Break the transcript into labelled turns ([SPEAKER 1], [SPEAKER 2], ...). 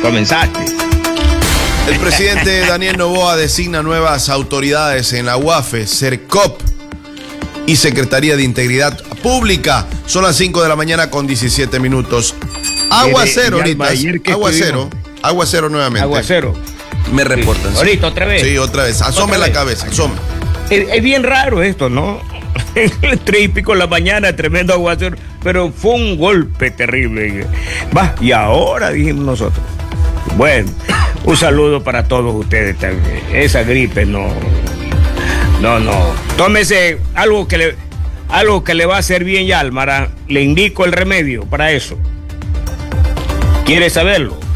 [SPEAKER 1] comenzaste.
[SPEAKER 2] El presidente Daniel Noboa designa nuevas autoridades en la UAFE, CERCOP y Secretaría de Integridad Pública. Son las 5 de la mañana con 17 minutos. Aguacero ahorita. Aguacero nuevamente.
[SPEAKER 1] Aguacero.
[SPEAKER 2] Me reportan.
[SPEAKER 1] Sí. Ahorita otra vez.
[SPEAKER 2] Sí, otra vez. Asome la cabeza, asome.
[SPEAKER 1] Es bien raro esto, ¿no? 3:30 de la mañana, tremendo aguacero, pero fue un golpe terrible. Va, y ahora dijimos nosotros. Bueno, un saludo para todos ustedes también. Esa gripe no. Tómese algo que le va a hacer bien, Yalmara. Le indico el remedio para eso. ¿Quiere saberlo?